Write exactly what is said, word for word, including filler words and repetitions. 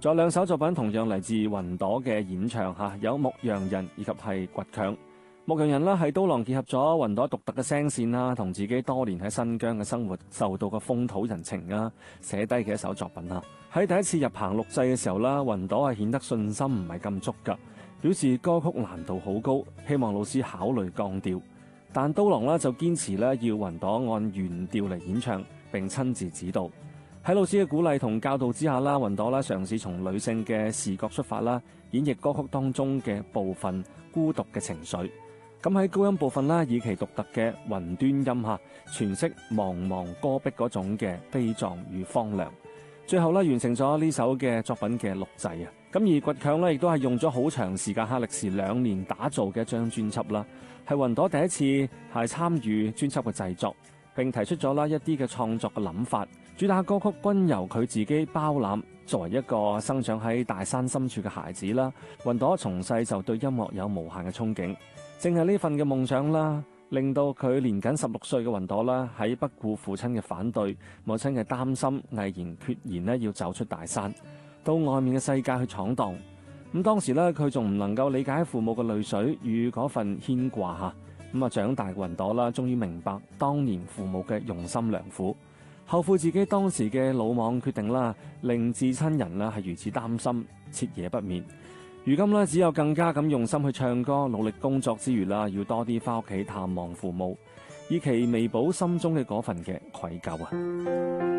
仲有兩首作品同樣嚟自雲朵嘅演唱嚇，有《牧羊人》以及係《倔強》。《牧羊人》啦係刀郎結合咗雲朵獨特嘅聲線啦，同自己多年喺新疆嘅生活受到嘅風土人情啊，寫低嘅一首作品啊。喺第一次入棚錄製嘅時候啦，雲朵係顯得信心唔係咁足㗎，表示歌曲難度好高，希望老師考慮降調。但刀郎呢就堅持咧要雲朵按原調嚟演唱，並親自指導。喺老師嘅鼓勵同教導之下啦，雲朵啦嘗試從女性嘅視角出發啦，演繹歌曲當中嘅部分孤獨嘅情緒。咁喺高音部分啦，以其獨特嘅雲端音下詮釋茫茫戈壁嗰種嘅悲壯與荒涼。最後咧完成咗呢首嘅作品嘅錄製啊。咁而倔強咧亦都係用咗好長時間，歷時兩年打造嘅一張專輯啦，係雲朵第一次係參與專輯嘅製作，並提出咗啦一啲嘅創作嘅諗法。主打歌曲均由佢自己包攬。作為一個生長喺大山深處嘅孩子啦，雲朵從細就對音樂有無限嘅憧憬。正係呢份嘅夢想啦，令到佢年僅十六歲嘅雲朵啦，喺不顧父親嘅反對、母親嘅擔心，毅然決然咧要走出大山，到外面嘅世界去闖蕩。咁當時咧，佢仲唔能夠理解父母嘅淚水與嗰份牽掛嚇。咁啊，長大嘅雲朵啦，終於明白當年父母嘅用心良苦。後悔自己當時嘅魯莽決定啦，令至親人啦係如此擔心，徹夜不眠。如今咧，只有更加咁用心去唱歌，努力工作之餘啦，要多啲翻屋企探望父母，以期彌補心中嘅嗰份嘅愧疚啊！